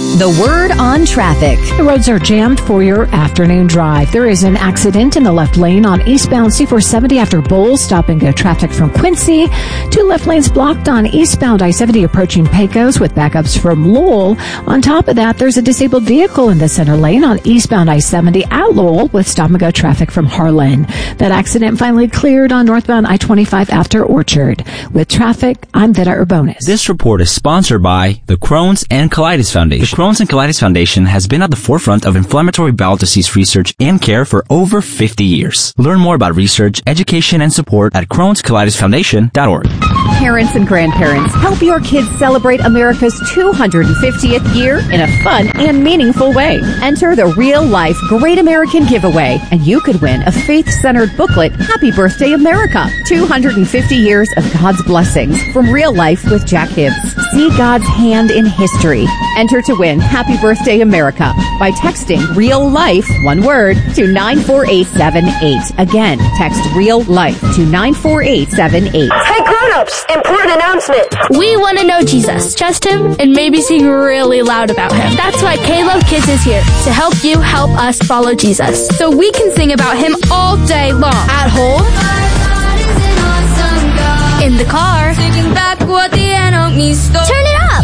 The word on traffic. The roads are jammed for your afternoon drive. There is an accident in the left lane on eastbound C470 after Bowles. Stop and go traffic from Quincy. 2 left lanes blocked on eastbound I-70 approaching Pecos with backups from Lowell. On top of that, there's a disabled vehicle in the center lane on eastbound I-70 at Lowell with stop and go traffic from Harlan. That accident finally cleared on northbound I-25 after Orchard. With traffic, I'm Vida Urbonis. This report is sponsored by the Crohn's and Colitis Foundation. The Crohn's and Colitis Foundation has been at the forefront of inflammatory bowel disease research and care for over 50 years. Learn more about research, education, and support at Crohn'sColitisFoundation.org. Parents and grandparents, help your kids celebrate America's 250th year in a fun and meaningful way. Enter the Real Life Great American Giveaway, and you could win a faith-centered booklet, Happy Birthday America, 250 years of God's blessings from Real Life with Jack Hibbs. See God's hand in history. Enter to win Happy Birthday America by texting Real Life, one word, to 94878. Again, text Real Life to 94878. Hey grown-ups, important announcement. We want to know Jesus, trust him, and maybe sing really loud about him. That's why K-Love Kids is here, to help you help us follow Jesus. So we can sing about him all day long. At home, in the car, turn it up.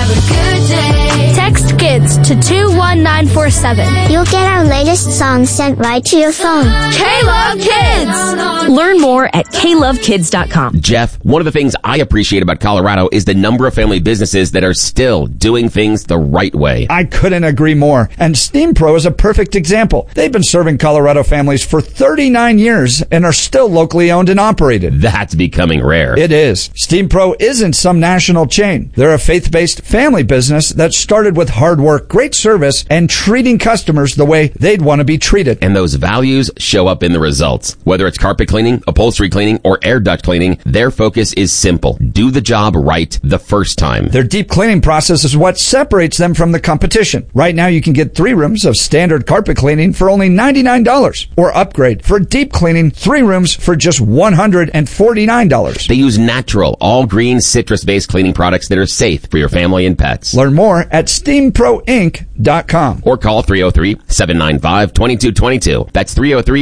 Text KIDS to 21947. You'll get our latest song sent right to your phone. K-Love Kids! Learn more at klovekids.com. Jeff, one of the things I appreciate about Colorado is the number of family businesses that are still doing things the right way. I couldn't agree more. And Steam Pro is a perfect example. They've been serving Colorado families for 39 years and are still locally owned and operated. That's becoming rare. It is. Steam Pro isn't some national chain. They're a faith-based family business that started with hard work, great service, and treating customers the way they'd want to be treated. And those values show up in the results. Whether it's carpet cleaning, upholstery cleaning, or air duct cleaning, their focus is simple. Do the job right the first time. Their deep cleaning process is what separates them from the competition. Right now, you can get 3 rooms of standard carpet cleaning for only $99, or upgrade for deep cleaning 3 rooms for just $149. They use natural, all-green, citrus-based cleaning products that are safe for your family and pets. Learn more at SteamProInc.com. Or call 303-795-2222. That's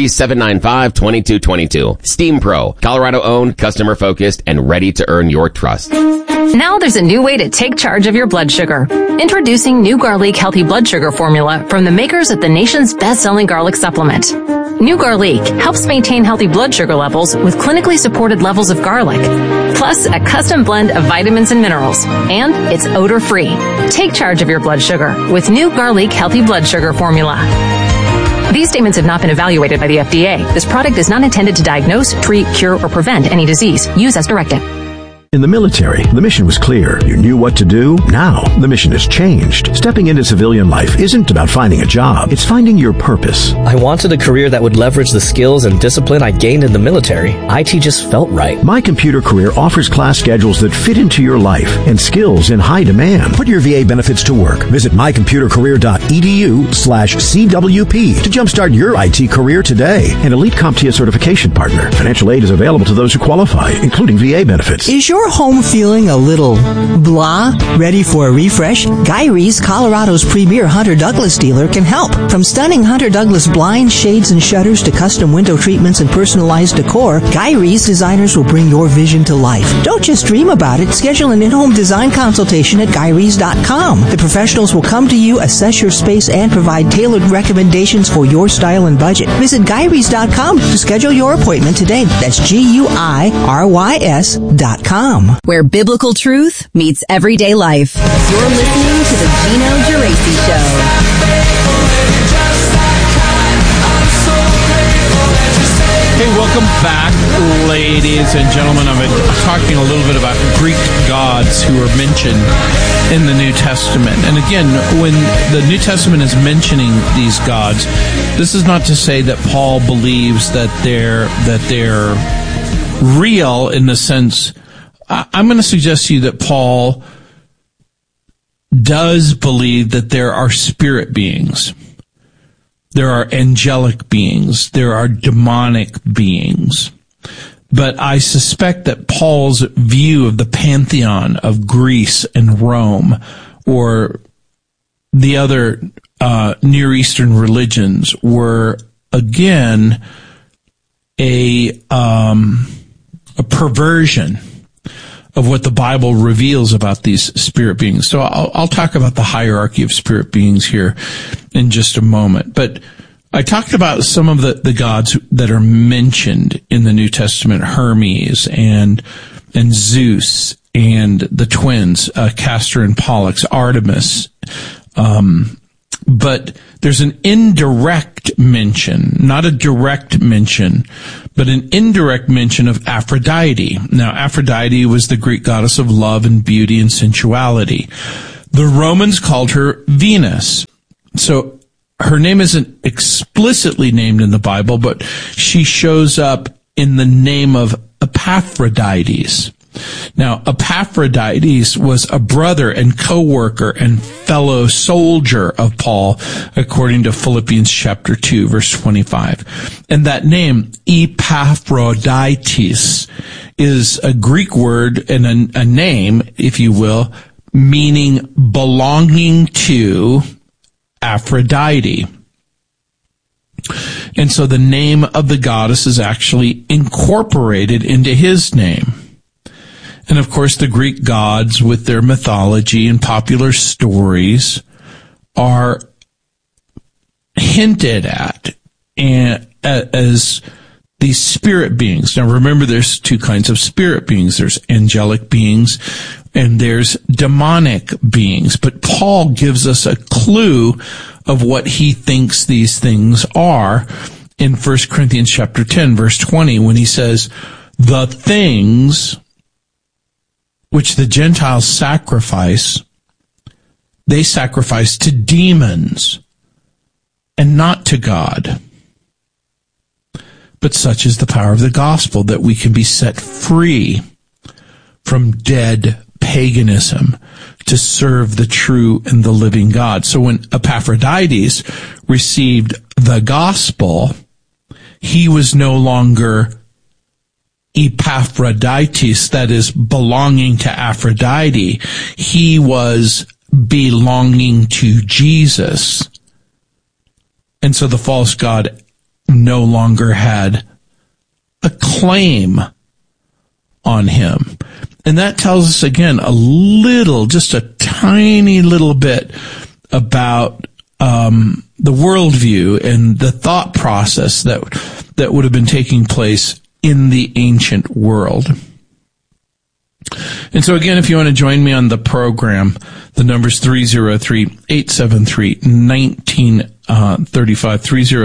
303-795-2222. Steam Pro, Colorado-owned, customer-focused, and ready to earn your trust. Now there's a new way to take charge of your blood sugar. Introducing New Garlic Healthy Blood Sugar Formula from the makers of the nation's best-selling garlic supplement. New Garlic helps maintain healthy blood sugar levels with clinically supported levels of garlic, plus a custom blend of vitamins and minerals, and it's odor-free. Take charge of your blood sugar with New Garlic Healthy Blood Sugar Formula. These statements have not been evaluated by the FDA. This product is not intended to diagnose, treat, cure, or prevent any disease. Use as directed. In the military, the mission was clear. You knew what to do. Now, the mission has changed. Stepping into civilian life isn't about finding a job. It's finding your purpose. I wanted a career that would leverage the skills and discipline I gained in the military. IT just felt right. My Computer Career offers class schedules that fit into your life and skills in high demand. Put your VA benefits to work. Visit mycomputercareer.edu/CWP to jumpstart your IT career today. An elite CompTIA certification partner. Financial aid is available to those who qualify, including VA benefits. Is your home feeling a little blah? Ready for a refresh? Guy Reese, Colorado's premier Hunter Douglas dealer, can help. From stunning Hunter Douglas blinds, shades, and shutters to custom window treatments and personalized decor, Guy Reese designers will bring your vision to life. Don't just dream about it. Schedule an in-home design consultation at GuyReese.com. The professionals will come to you, assess your space, and provide tailored recommendations for your style and budget. Visit GuyReese.com to schedule your appointment today. That's GUIRYS.com. Where biblical truth meets everyday life. You're listening to the Gino Geraci Show. Hey, welcome back, ladies and gentlemen. I've been talking a little bit about Greek gods who are mentioned in the New Testament. And again, when the New Testament is mentioning these gods, this is not to say that Paul believes that they're real in the sense. I'm going to suggest to you that Paul does believe that there are spirit beings. There are angelic beings. There are demonic beings. But I suspect that Paul's view of the pantheon of Greece and Rome, or the other Near Eastern religions were, again, a perversion of what the Bible reveals about these spirit beings. So I'll talk about the hierarchy of spirit beings here in just a moment. But I talked about some of the gods that are mentioned in the New Testament: Hermes and Zeus and the twins, Castor and Pollux, Artemis. But there's an indirect mention, not a direct mention, but an indirect mention of Aphrodite. Now, Aphrodite was the Greek goddess of love and beauty and sensuality. The Romans called her Venus. So her name isn't explicitly named in the Bible, but she shows up in the name of Epaphroditus. Now, Epaphroditus was a brother and co-worker and fellow soldier of Paul, according to Philippians chapter 2, verse 25. And that name, Epaphroditus, is a Greek word and a name, if you will, meaning belonging to Aphrodite. And so the name of the goddess is actually incorporated into his name. And of course, the Greek gods, with their mythology and popular stories, are hinted at as these spirit beings. Now, remember, there's two kinds of spirit beings. There's angelic beings and there's demonic beings. But Paul gives us a clue of what he thinks these things are in 1 Corinthians chapter 10, verse 20, when he says, "The things which the Gentiles sacrifice, they sacrifice to demons and not to God. But such is the power of the gospel, that we can be set free from dead paganism to serve the true and the living God." So when Epaphroditus received the gospel, he was no longer Epaphroditus, that is, belonging to Aphrodite. He was belonging to Jesus. And so the false god no longer had a claim on him. And that tells us, again, a little, just a tiny little bit about the worldview and the thought process that would have been taking place in the ancient world. And so again, if you want to join me on the program, the number's 303-873-1935,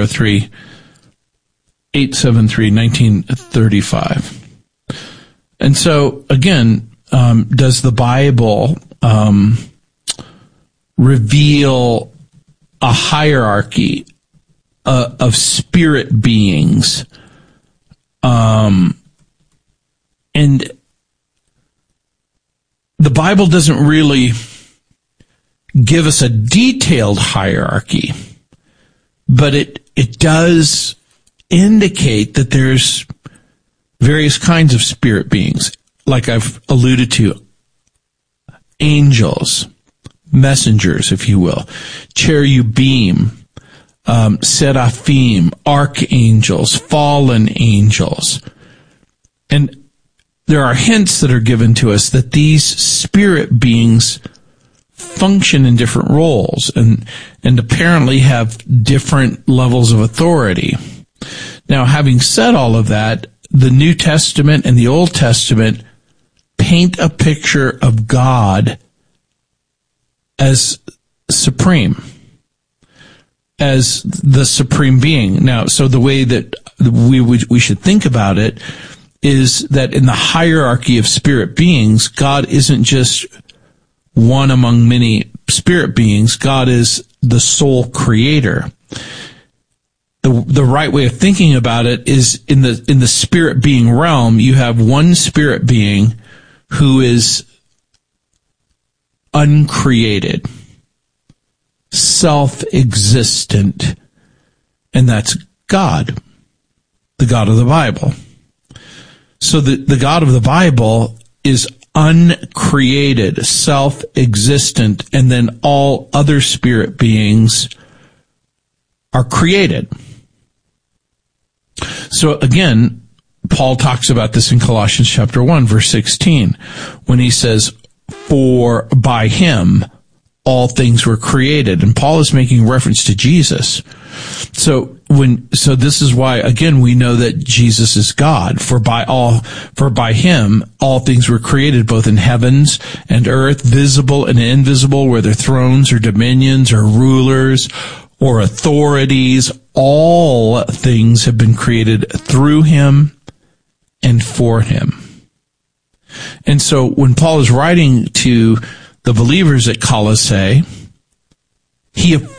303-873-1935. And so again, does the Bible reveal a hierarchy of spirit beings? And the Bible doesn't really give us a detailed hierarchy, but it does indicate that there's various kinds of spirit beings, like I've alluded to: angels, messengers, if you will, cherubim, seraphim, archangels, fallen angels. And there are hints that are given to us that these spirit beings function in different roles and apparently have different levels of authority. Now, having said all of that, the New Testament and the Old Testament paint a picture of God as supreme, as the supreme being. Now, so the way that we should think about it is that in the hierarchy of spirit beings, God isn't just one among many spirit beings. God is the sole creator. The right way of thinking about it is in the spirit being realm, you have one spirit being who is uncreated, self-existent, and that's God, the God of the Bible. So the God of the Bible is uncreated, self-existent, and then all other spirit beings are created. So again, Paul talks about this in Colossians chapter 1, verse 16, when he says, for by him all things were created. And Paul is making reference to Jesus. So this is why, again, we know that Jesus is God. For by him all things were created, both in heavens and earth, visible and invisible, whether thrones or dominions or rulers or authorities. All things have been created through him and for him. And so when Paul is writing to the believers at Colossae, he